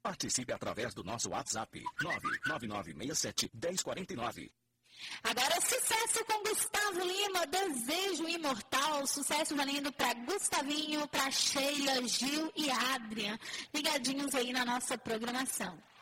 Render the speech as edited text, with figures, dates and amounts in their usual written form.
Participe através do nosso WhatsApp 99967-1049. Agora, sucesso com Gustavo Lima, Desejo Imortal. Sucesso valendo para Gustavinho, para Sheila, Gil e Adrian. Ligadinhos aí na nossa programação.